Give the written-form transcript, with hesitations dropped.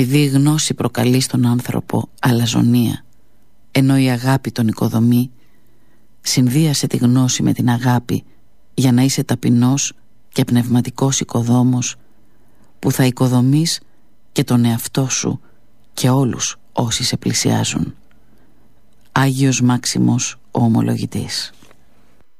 Επειδή η γνώση προκαλεί στον άνθρωπο αλαζονία, ενώ η αγάπη τον οικοδομεί, συνδύασε τη γνώση με την αγάπη για να είσαι ταπεινός και πνευματικός οικοδόμος, που θα οικοδομείς και τον εαυτό σου και όλους όσοι σε πλησιάζουν. Άγιος Μάξιμος ο Ομολογητής.